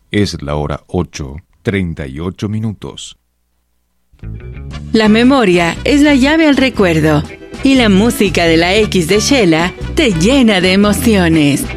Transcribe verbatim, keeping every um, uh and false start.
Es la hora ocho, treinta y ocho minutos. La memoria es la llave al recuerdo y la música de la X de Shela te llena de emociones.